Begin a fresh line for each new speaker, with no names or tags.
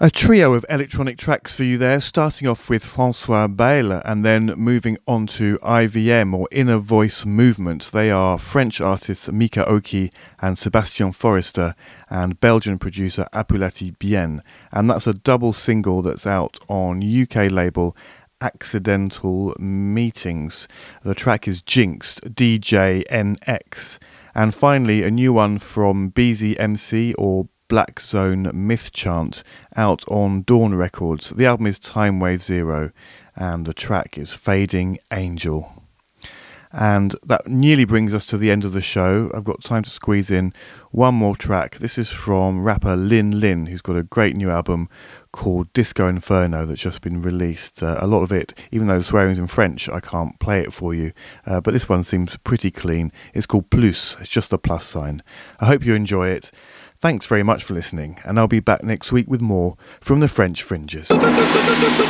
A trio of electronic tracks for you there, starting off with François Bayle and then moving on to IVM or Inner Voice Movement. They are French artists Mika Oki and Sebastian Forrester and Belgian producer Apulati Bien. And that's a double single that's out on UK label Accidental Meetings. The track is Jinxed, DJ NX. And finally, a new one from BZMC or Black Zone Myth Chant out on Dawn Records. The album is Time Wave Zero and the track is Fading Angel. And that nearly brings us to the end of the show. I've got time to squeeze in one more track. This is from rapper Lin Lin, who's got a great new album called Disco Inferno that's just been released. A lot of it, even though the swearing's in French, I can't play it for you. But this one seems pretty clean. It's called Plus. It's just the plus sign. I hope you enjoy it. Thanks very much for listening, and I'll be back next week with more from the French Fringes.